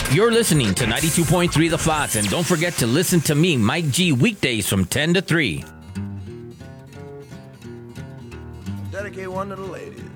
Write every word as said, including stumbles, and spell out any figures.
You're listening to ninety-two point three The Flats, and don't forget to listen to me, Mike G, weekdays from ten to three. Dedicate one to the ladies.